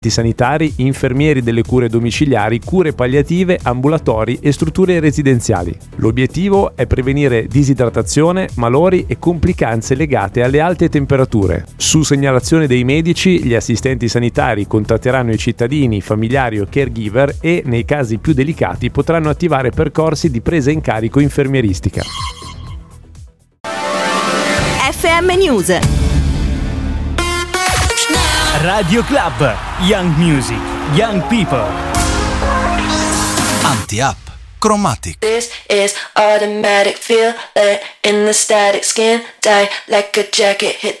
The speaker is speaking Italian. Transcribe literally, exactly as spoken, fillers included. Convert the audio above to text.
sanitari, infermieri delle cure domiciliari, cure palliative, ambulatori e strutture residenziali. L'obiettivo è prevenire disidratazione, malori e complicanze legate alle alte temperature. Su segnalazione dei medici, gli assistenti sanitari contatteranno i cittadini, i familiari o caregiver e, nei casi più delicati, potranno attivare percorsi di presa in carico infermieristica. F M News. Radio Club, Young Music, Young People. Anti-Up, Chromatic. This is automatic, feel it in the static skin, die like a jacket, hit